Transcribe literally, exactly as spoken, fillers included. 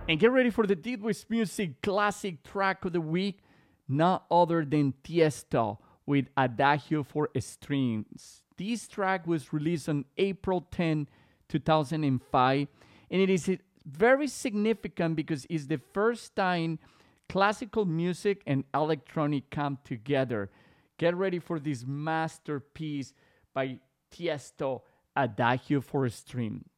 And get ready for the Deepwaves Music Classic Track of the Week, none other than Tiesto with Adagio for Strings. This track was released on April tenth, two thousand five, and it is very significant because it's the first time classical music and electronic come together. Get ready for this masterpiece by Tiesto, Adagio for Strings.